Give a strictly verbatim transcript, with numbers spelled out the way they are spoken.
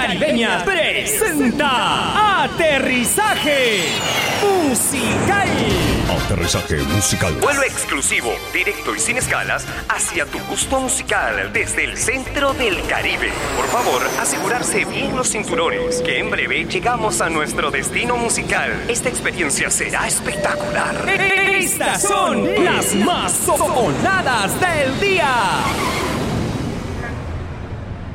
Caribeñas presenta Aterrizaje Musical. Aterrizaje musical. Vuelo exclusivo, directo y sin escalas hacia tu gusto musical desde el centro del Caribe. Por favor, asegurarse bien los cinturones, que en breve llegamos a nuestro destino musical. Esta experiencia será espectacular. Estas son las más sonadas del día.